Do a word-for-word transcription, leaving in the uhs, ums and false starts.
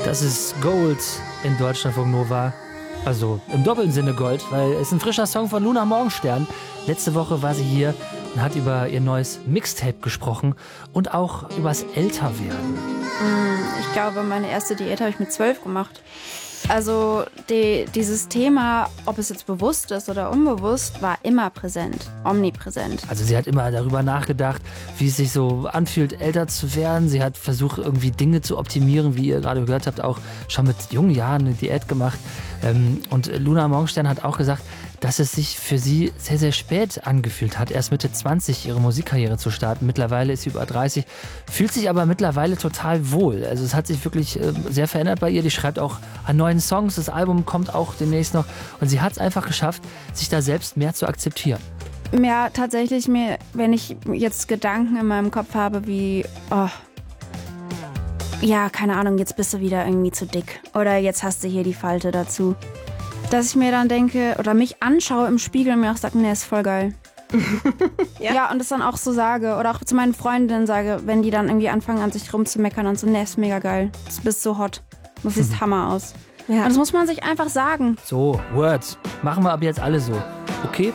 Das ist Gold in Deutschlandfunk Nova. Also im doppelten Sinne Gold, weil es ein frischer Song von Luna Morgenstern. Letzte Woche war sie hier und hat über ihr neues Mixtape gesprochen und auch übers Älterwerden. Ich glaube, meine erste Diät habe ich mit zwölf gemacht. Also die, dieses Thema, ob es jetzt bewusst ist oder unbewusst, war immer präsent, omnipräsent. Also sie hat immer darüber nachgedacht, wie es sich so anfühlt, älter zu werden. Sie hat versucht, irgendwie Dinge zu optimieren, wie ihr gerade gehört habt, auch schon mit jungen Jahren eine Diät gemacht. Und Luna Morgenstern hat auch gesagt, dass es sich für sie sehr, sehr spät angefühlt hat, erst Mitte zwanzig ihre Musikkarriere zu starten. Mittlerweile ist sie über dreißig, fühlt sich aber mittlerweile total wohl. Also es hat sich wirklich äh, sehr verändert bei ihr. Die schreibt auch an neuen Songs. Das Album kommt auch demnächst noch. Und sie hat es einfach geschafft, sich da selbst mehr zu akzeptieren. Ja, tatsächlich, mir, wenn ich jetzt Gedanken in meinem Kopf habe wie, oh, ja, keine Ahnung, jetzt bist du wieder irgendwie zu dick. Oder jetzt hast du hier die Falte dazu. Dass ich mir dann denke oder mich anschaue im Spiegel und mir auch sage, nee, ist voll geil. ja. ja, und das dann auch so sage oder auch zu meinen Freundinnen sage, wenn die dann irgendwie anfangen an sich rumzumeckern und so, nee, ist mega geil. Du bist so hot. Du siehst mhm. Hammer aus. Ja. Und das muss man sich einfach sagen. So, Words. Machen wir ab jetzt alle so. Okay?